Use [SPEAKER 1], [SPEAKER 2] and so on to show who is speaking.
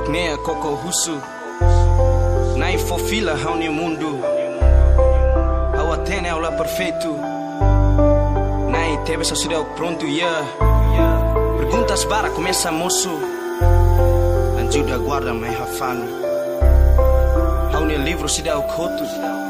[SPEAKER 1] Nea Coco Russo Nai fofila hau ni mundo Hau atene aula perfeito Nai teve essa cidade pronto, yeah. Perguntas para começa moço Anjuda guarda mai hafano Hau ni livro cidade coto